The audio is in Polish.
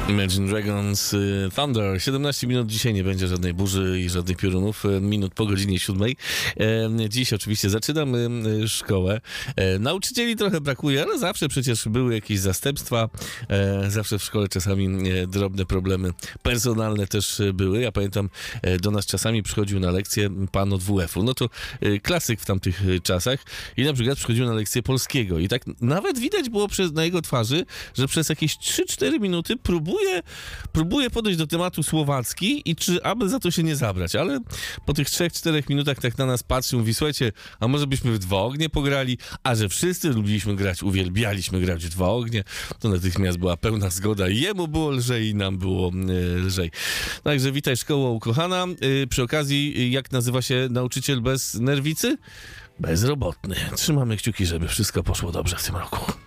Imagine Dragons, Thunder. 17 minut, dzisiaj nie będzie żadnej burzy i żadnych piorunów. Minut po godzinie 7. Dziś oczywiście zaczynamy szkołę. Nauczycieli trochę brakuje, ale zawsze przecież były jakieś zastępstwa. Zawsze w szkole czasami drobne problemy personalne też były. Ja pamiętam, do nas czasami przychodził na lekcję pan od WF-u. No to klasyk w tamtych czasach. I na przykład przychodził na lekcję polskiego. I tak nawet widać było na jego twarzy, że przez jakieś 3-4 minuty próbuje podejść do tematu słowacki i czy aby za to się nie zabrać, ale po tych 3-4 minutach tak na nas patrzył, mówi, słuchajcie, a może byśmy w Dwa Ognie pograli, a że wszyscy lubiliśmy grać, uwielbialiśmy grać w Dwa Ognie, to natychmiast była pełna zgoda i jemu było lżej i nam było lżej. Także witaj szkoło ukochana. Przy okazji, jak nazywa się nauczyciel bez nerwicy? Bezrobotny. Trzymamy kciuki, żeby wszystko poszło dobrze w tym roku.